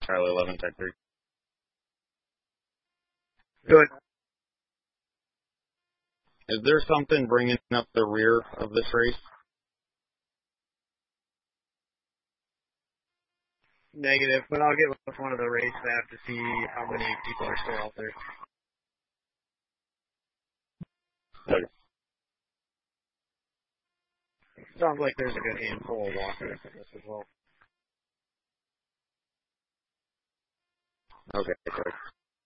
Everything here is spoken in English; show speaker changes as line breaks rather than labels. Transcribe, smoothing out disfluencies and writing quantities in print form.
Charlie 11, Tech 3.
Good.
Is there something bringing up the rear of this race?
Negative, but I'll get with one of the race staff to see how many people are still out there.
Okay.
Sounds like there's a good handful of walkers in this as well.
Okay, correct.